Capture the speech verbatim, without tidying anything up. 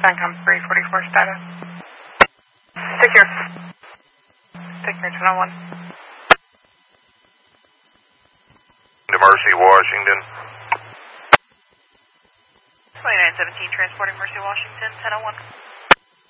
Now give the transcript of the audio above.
CENTCOM three forty-four status. Secure. Secure ten oh one. To Mercy, Washington. twenty-nine seventeen, transporting Mercy, Washington, ten oh one.